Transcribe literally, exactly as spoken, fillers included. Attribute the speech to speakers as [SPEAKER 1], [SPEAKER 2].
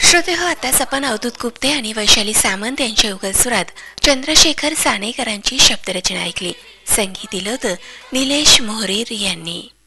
[SPEAKER 1] श्रोते हो, आताच आपण अवधूत गुप्ते आणि वैशाली सामंत यांच्या युगलसुरात चंद्रशेखर सानेकरांची शब्दरचना ऐकली. संगीत दिलं होतं निलेश मोहरीर यांनी.